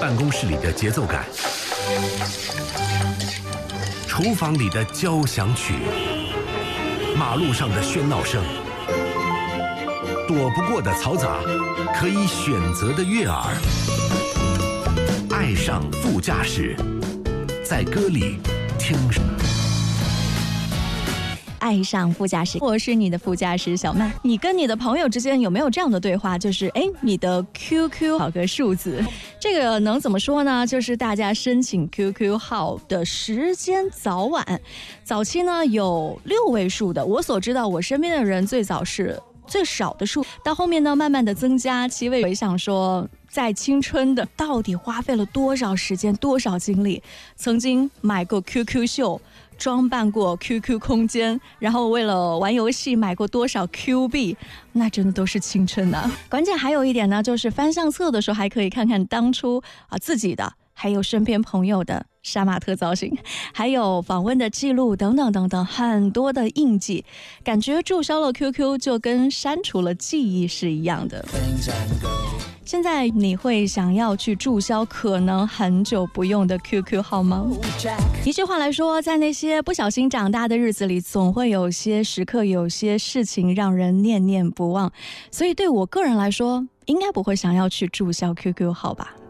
办公室里的节奏感，厨房里的交响曲，马路上的喧闹声，躲不过的嘈杂，可以选择的悦耳。爱上副驾驶，在歌里听。 爱上副驾驶，我是你的副驾驶小曼。你跟你的朋友之间有没有这样的对话？就是你的 QQ 好个数字，这个能怎么说呢？就是大家申请 QQ 号的时间早晚，早期呢有6位数的，我所知道我身边的人最早是最少的数，到后面呢慢慢的增加7位。回想说在青春的到底花费了多少时间多少精力，曾经买过 QQ 秀，装扮过 QQ 空间，然后为了玩游戏买过多少 Q 币，那真的都是青春啊。关键还有一点呢，就是翻相册的时候还可以看看当初自己的还有身边朋友的杀马特造型，还有访问的记录等等等等，很多的印记，感觉注销了 QQ 就跟删除了记忆是一样的。现在你会想要去注销可能很久不用的 QQ 号吗？一句话来说，在那些不小心长大的日子里，总会有些时刻有些事情让人念念不忘，所以对我个人来说应该不会想要去注销 QQ 号吧。